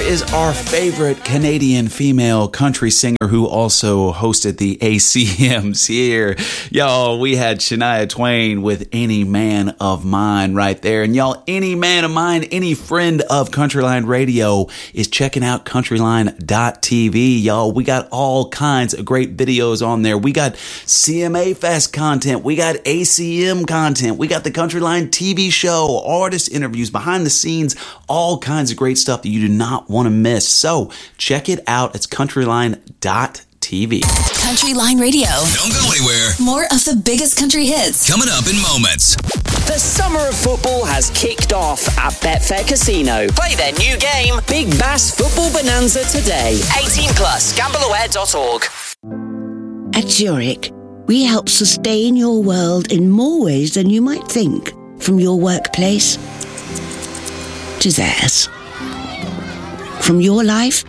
is our favorite Canadian female country singer who also hosted the ACMs here. Y'all, we had Shania Twain with Any Man of Mine right there. And y'all, any man of mine, any friend of Countryline Radio is checking out Countryline.tv. Y'all, we got all kinds of great videos on there. We got CMA Fest content. We got ACM content. We got the Countryline TV show, artist interviews, behind the scenes, all kinds of great stuff that you do not want to miss. So check it out. It's Countryline.tv. Countryline Radio. Don't go anywhere. More of the biggest country hits coming up in moments. The summer of football has kicked off at Betfair Casino. Play their new game, Big Bass Football Bonanza, today. 18 plus. GambleAware.org. At Zurich, we help sustain your world in more ways than you might think. From your workplace to theirs. From your life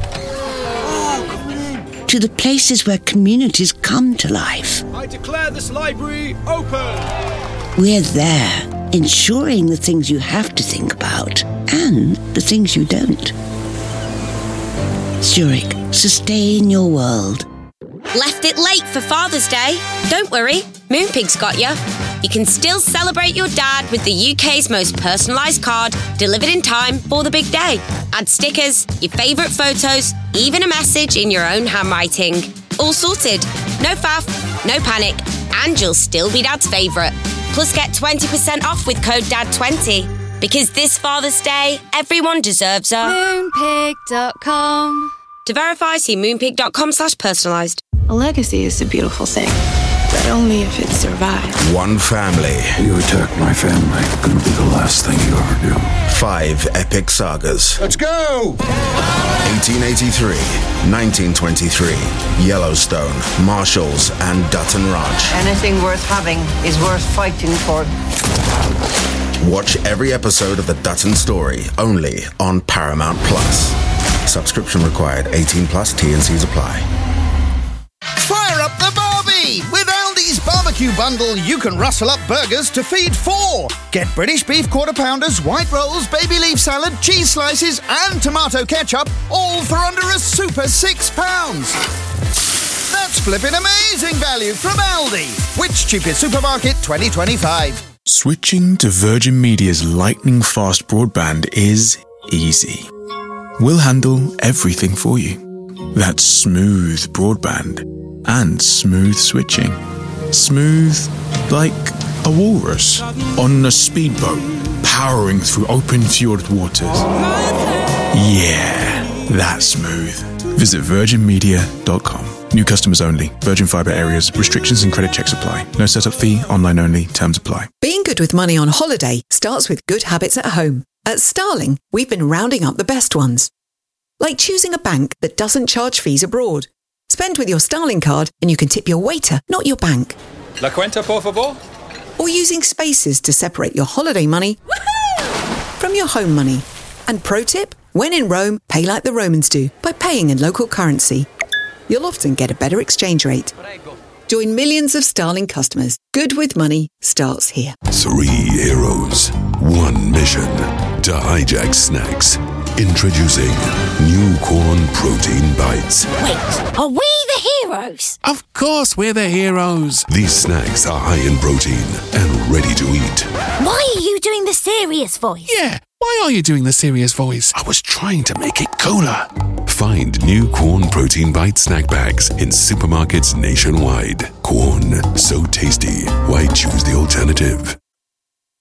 to the places where communities come to life. I declare this library open. We're there, ensuring the things you have to think about and the things you don't. Zurich, sustain your world. Left it late for Father's Day? Don't worry, Moonpig's got you. You can still celebrate your dad with the UK's most personalised card, delivered in time for the big day. Add stickers, your favourite photos, even a message in your own handwriting. All sorted. No faff, no panic, and you'll still be Dad's favourite. Plus get 20% off with code DAD20. Because this Father's Day, everyone deserves a... Moonpig.com. To verify, see moonpig.com/personalised. A legacy is a beautiful thing, but only if it survives. One family. You attack my family, gonna be the last thing you ever do. 5 epic sagas. Let's go! 1883, 1923, Yellowstone, Marshalls, and Dutton Ranch. Anything worth having is worth fighting for. Watch every episode of The Dutton Story, only on Paramount Plus. Subscription required. 18 plus. T&Cs apply. Fire up the barbie! With Aldi's barbecue bundle, you can rustle up burgers to feed 4. Get British beef quarter pounders, white rolls, baby leaf salad, cheese slices, and tomato ketchup, all for under a super £6. That's flipping amazing value from Aldi. Which cheapest supermarket 2025? Switching to Virgin Media's lightning-fast broadband is easy. We'll handle everything for you. That's smooth broadband and smooth switching. Smooth like a walrus on a speedboat powering through open fjord waters. Yeah, that's smooth. Visit virginmedia.com. New customers only. Virgin Fibre areas. Restrictions and credit checks apply. No setup fee. Online only. Terms apply. Being good with money on holiday starts with good habits at home. At Starling, we've been rounding up the best ones. Like choosing a bank that doesn't charge fees abroad. Spend with your Starling card and you can tip your waiter, not your bank. La cuenta, por favor? Or using spaces to separate your holiday money from your home money. And pro tip, when in Rome, pay like the Romans do, by paying in local currency. You'll often get a better exchange rate. Join millions of Starling customers. Good with money starts here. 3 heroes, 1 mission to hijack snacks. Introducing new Corn Protein Bites. Wait, are we the heroes? Of course we're the heroes. These snacks are high in protein and ready to eat. Why are you doing the serious voice? Yeah, why are you doing the serious voice? I was trying to make it cooler. Find new Corn Protein Bite snack bags in supermarkets nationwide. Corn, so tasty. Why choose the alternative?